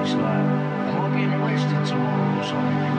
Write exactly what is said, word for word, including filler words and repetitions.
like, am I getting arrested tomorrow or something?